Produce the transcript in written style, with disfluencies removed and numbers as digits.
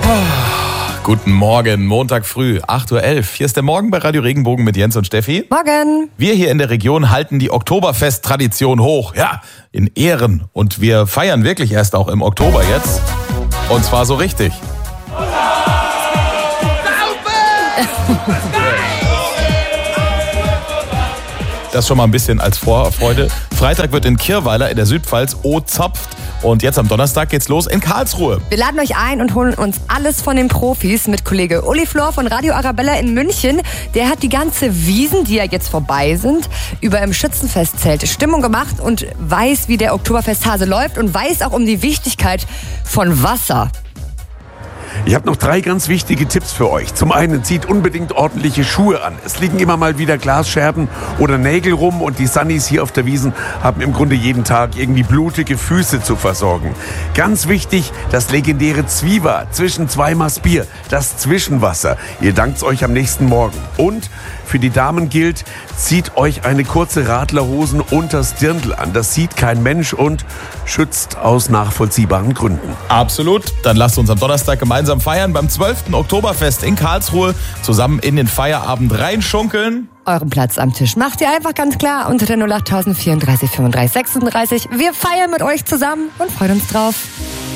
Guten Morgen, Montag früh, 8.11 Uhr. Hier ist der Morgen bei Radio Regenbogen mit Jens und Steffi. Morgen. Wir hier in der Region halten die Oktoberfest-Tradition hoch. Ja, in Ehren. Und wir feiern wirklich erst auch im Oktober jetzt. Und zwar so richtig. Das schon mal ein bisschen als Vorfreude. Freitag wird in Kirweiler in der Südpfalz O-Zapft. Und jetzt am Donnerstag geht's los in Karlsruhe. Wir laden euch ein und holen uns alles von den Profis mit Kollege Uli Flor von Radio Arabella in München. Der hat die ganze Wiesn, die ja jetzt vorbei sind, über im Schützenfestzelt Stimmung gemacht und weiß, wie der Oktoberfesthase läuft und weiß auch um die Wichtigkeit von Wasser. Ich habe noch 3 ganz wichtige Tipps für euch. Zum einen, zieht unbedingt ordentliche Schuhe an. Es liegen immer mal wieder Glasscherben oder Nägel rum und die Sunnies hier auf der Wiesn haben im Grunde jeden Tag irgendwie blutige Füße zu versorgen. Ganz wichtig, das legendäre Zwieber zwischen 2 Maß Bier, das Zwischenwasser. Ihr dankt's euch am nächsten Morgen. Und für die Damen gilt, zieht euch eine kurze Radlerhosen unters Dirndl an. Das sieht kein Mensch und schützt aus nachvollziehbaren Gründen. Absolut. Dann lasst uns am Donnerstag gemeinsam feiern beim 12. Oktoberfest in Karlsruhe. Zusammen in den Feierabend reinschunkeln. Euren Platz am Tisch macht ihr einfach ganz klar unter der 08034 35 36. Wir feiern mit euch zusammen und freuen uns drauf.